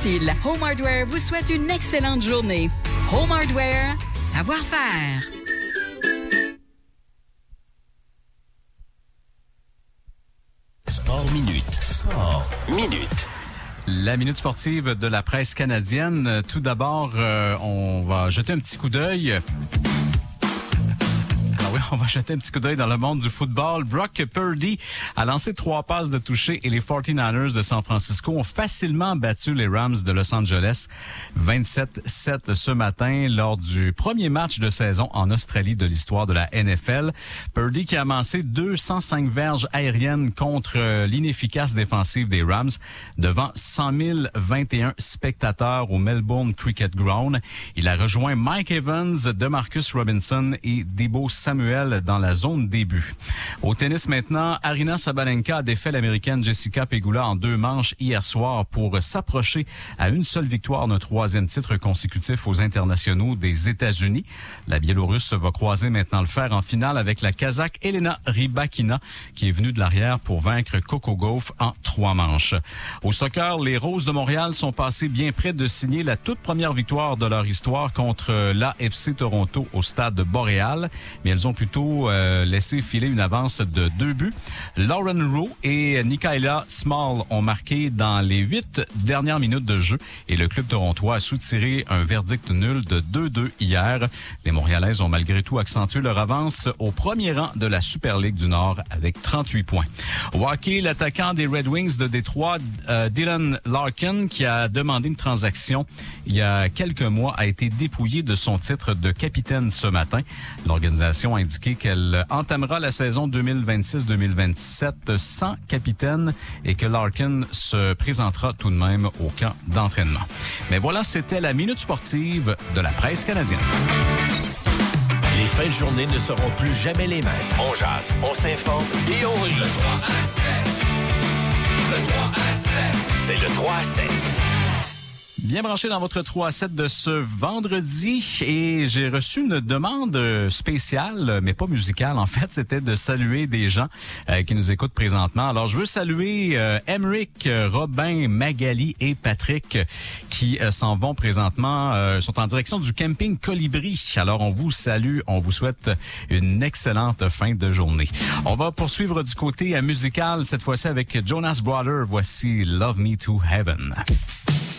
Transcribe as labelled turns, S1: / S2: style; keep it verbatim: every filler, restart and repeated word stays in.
S1: domicile. Home Hardware vous souhaite une excellente journée. Home Hardware, savoir-faire.
S2: Sport Minute. Sport Minute.
S3: La minute sportive de la presse canadienne. Tout d'abord, euh, on va jeter un petit coup d'œil. Ah oui, on va jeter un petit coup d'œil dans le monde du football. Brock Purdy a lancé trois passes de toucher et les forty-niners de San Francisco ont facilement battu les Rams de Los Angeles vingt-sept sept ce matin lors du premier match de saison en Australie de l'histoire de la N F L. Purdy qui a amassé deux cent cinq verges aériennes contre l'inefficace défensive des Rams devant cent mille vingt et un spectateurs au Melbourne Cricket Ground. Il a rejoint Mike Evans, DeMarcus Robinson et Deebo Samuel dans la zone début. Au tennis maintenant, Aryna Sabalenka a défait l'Américaine Jessica Pegula en deux manches hier soir pour s'approcher à une seule victoire d'un troisième titre consécutif aux internationaux des États-Unis. La Biélorusse va croiser maintenant le fer en finale avec la Kazakh Elena Rybakina qui est venue de l'arrière pour vaincre Coco Gauff en trois manches. Au soccer, les Roses de Montréal sont passées bien près de signer la toute première victoire de leur histoire contre l'A F C Toronto au stade Boréal, mais elles ont plutôt euh, laissé filer une avance de deux buts. Lauren Rowe et Nicaila Small ont marqué dans les huit dernières minutes de jeu et le club torontois a soutiré un verdict nul de deux deux hier. Les Montréalaises ont malgré tout accentué leur avance au premier rang de la Super Ligue du Nord avec trente-huit points. Au hockey, l'attaquant des Red Wings de Détroit, euh, Dylan Larkin, qui a demandé une transaction il y a quelques mois, a été dépouillé de son titre de capitaine ce matin. L'organisation a indiqué qu'elle entamera la saison deux mille vingt-six deux mille vingt-sept sans capitaine et que Larkin se présentera tout de même au camp d'entraînement. Mais voilà, c'était la minute sportive de la presse canadienne.
S2: Les fins de journée ne seront plus jamais les mêmes. On jase, on s'informe et on rit. Le trois à sept. Le trois à sept. C'est le trois à sept.
S3: Bien branché dans votre trois à sept de ce vendredi et j'ai reçu une demande spéciale, mais pas musicale. En fait, c'était de saluer des gens euh, qui nous écoutent présentement. Alors, je veux saluer euh, Emeric, Robin, Magali et Patrick qui euh, s'en vont présentement, euh, sont en direction du camping Colibri. Alors, on vous salue, on vous souhaite une excellente fin de journée. On va poursuivre du côté euh, musical, cette fois-ci avec Jonas Brothers. Voici Love Me to Heaven.